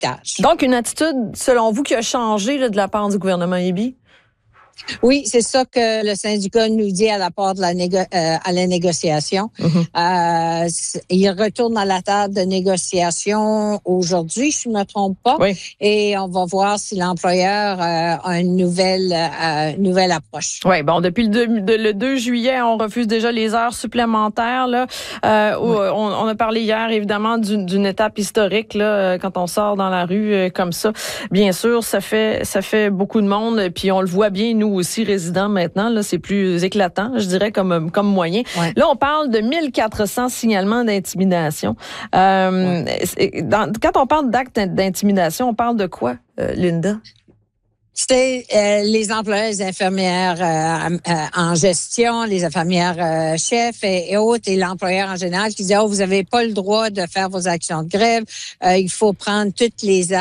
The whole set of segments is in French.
d'étiquetage. Donc, une attitude, selon vous, qui a changé là, de la part du gouvernement Eby? Oui, c'est ça que le syndicat nous dit à la part de à la négociation. Il retourne à la table de négociation aujourd'hui, si je ne me trompe pas. Oui. Et on va voir si l'employeur a une nouvelle approche. Oui, bon, depuis le 2 juillet, on refuse déjà les heures supplémentaires. Là, on a parlé hier, évidemment, d'une étape historique là, quand on sort dans la rue comme ça. Bien sûr, ça fait beaucoup de monde, puis on le voit bien, nous aussi, résidents maintenant, là, c'est plus éclatant, je dirais, comme moyen. Ouais. Là, on parle de 1400 signalements d'intimidation. Quand on parle d'actes d'intimidation, on parle de quoi, Linda? C'était les employeurs, les infirmières en gestion, les infirmières chefs et autres, et l'employeur en général qui disait vous n'avez pas le droit de faire vos actions de grève. Il faut prendre toutes les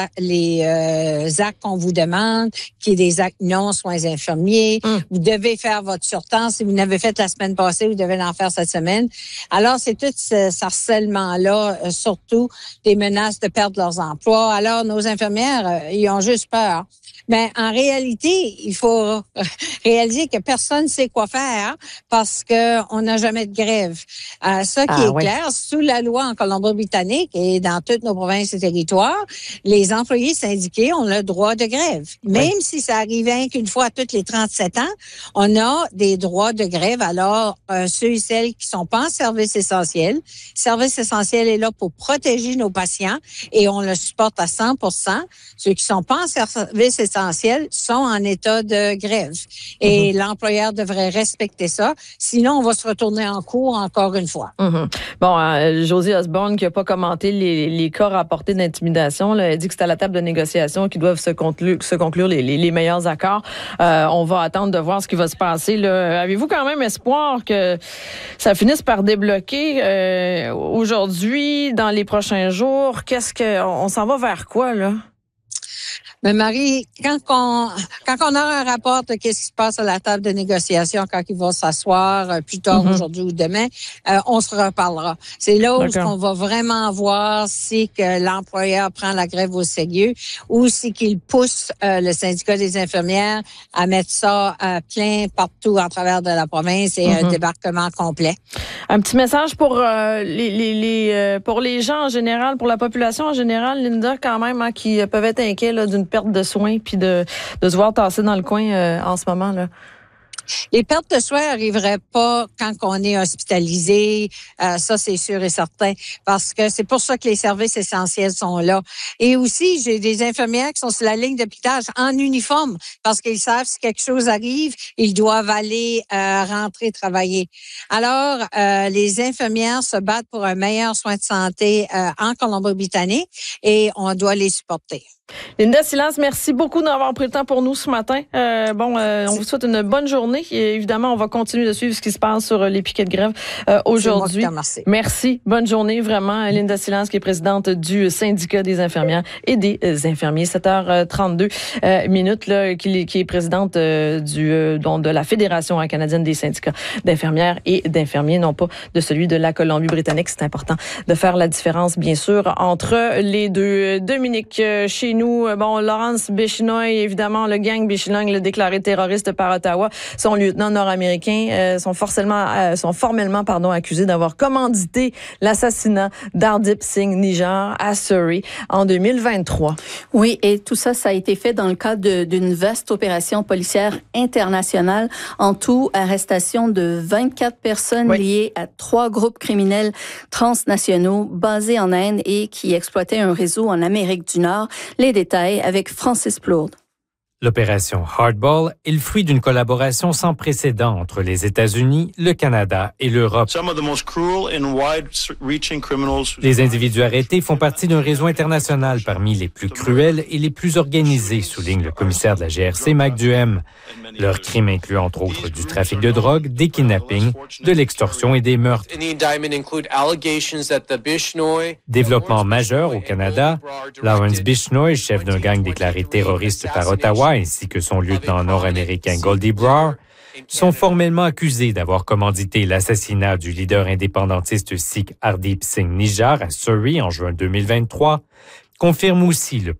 actes qu'on vous demande, qui est des actes non soins infirmiers. Vous devez faire votre surtemps. Si vous n'avez fait la semaine passée, vous devez l'en faire cette semaine. Alors, c'est tout ce harcèlement-là, surtout des menaces de perdre leurs emplois. Alors, nos infirmières, ils ont juste peur. Mais en réalité, il faut réaliser que personne ne sait quoi faire parce que on n'a jamais de grève. Ça qui est clair, sous la loi en Colombie-Britannique et dans toutes nos provinces et territoires, les employés syndiqués ont le droit de grève. Même si ça arrivait qu'une fois à toutes les 37 ans, on a des droits de grève. Alors, ceux et celles qui sont pas en service essentiel est là pour protéger nos patients et on le supporte à 100%. Ceux qui sont pas en service essentiel sont en état de grève. Et l'employeur devrait respecter ça. Sinon, on va se retourner en cours encore une fois. Bon, Josie Osborne, qui n'a pas commenté les cas rapportés d'intimidation, là, elle dit que c'est à la table de négociation qu'ils doivent se conclure les meilleurs accords. On va attendre de voir ce qui va se passer. Là. Avez-vous quand même espoir que ça finisse par débloquer aujourd'hui, dans les prochains jours? On s'en va vers quoi, là? Mais Marie, quand on a un rapport de qu'est-ce qui se passe à la table de négociation, quand il va s'asseoir plus tard aujourd'hui ou demain, on se reparlera. C'est là où on va vraiment voir si que l'employeur prend la grève au sérieux ou si qu'il pousse le syndicat des infirmières à mettre ça plein partout à travers de la province et un débarquement complet. Un petit message pour les gens en général, pour la population en général, Linda, quand même, hein, qui peuvent être inquiets là, d'une perte de soins puis de se voir tasser dans le coin en ce moment là. Les pertes de soins n'arriveraient pas quand on est hospitalisé, ça c'est sûr et certain, parce que c'est pour ça que les services essentiels sont là. Et aussi, j'ai des infirmières qui sont sur la ligne d'hôpital en uniforme, parce qu'ils savent si quelque chose arrive, ils doivent aller rentrer travailler. Alors, les infirmières se battent pour un meilleur soin de santé en Colombie-Britannique et on doit les supporter. Linda Silence, merci beaucoup d'avoir pris le temps pour nous ce matin. On vous souhaite une bonne journée. Et évidemment, on va continuer de suivre ce qui se passe sur les piquets de grève aujourd'hui. Merci. Bonne journée, vraiment. Linda Silence, qui est présidente du syndicat des infirmières et des infirmiers. 7h32 minutes, là, qui est présidente de la Fédération canadienne des syndicats d'infirmières et d'infirmiers, non pas de celui de la Colombie-Britannique. C'est important de faire la différence, bien sûr, entre les deux. Dominique, chez nous, Lawrence Bishnoy, évidemment, le gang Bishnoy, le déclaré terroriste par Ottawa, son lieutenant nord-américain, sont formellement accusés d'avoir commandité l'assassinat d'Hardeep Singh Nijjar à Surrey en 2023. Oui, et tout ça, ça a été fait dans le cadre d'une vaste opération policière internationale. En tout, arrestation de 24 personnes liées à 3 groupes criminels transnationaux basés en Inde et qui exploitaient un réseau en Amérique du Nord. Les détails avec Francis Plourde. L'opération Hardball est le fruit d'une collaboration sans précédent entre les États-Unis, le Canada et l'Europe. Les individus arrêtés font partie d'un réseau international parmi les plus cruels et les plus organisés, souligne le commissaire de la GRC, Mike Duhem. Leurs crimes incluent entre autres du trafic de drogue, des kidnappings, de l'extorsion et des meurtres. Développement majeur au Canada, Lawrence Bishnoy, chef d'un gang déclaré terroriste par Ottawa, ainsi que son lieutenant nord-américain Goldie Brower, sont formellement accusés d'avoir commandité l'assassinat du leader indépendantiste sikh Hardeep Singh Nijjar à Surrey en juin 2023. confirme aussi le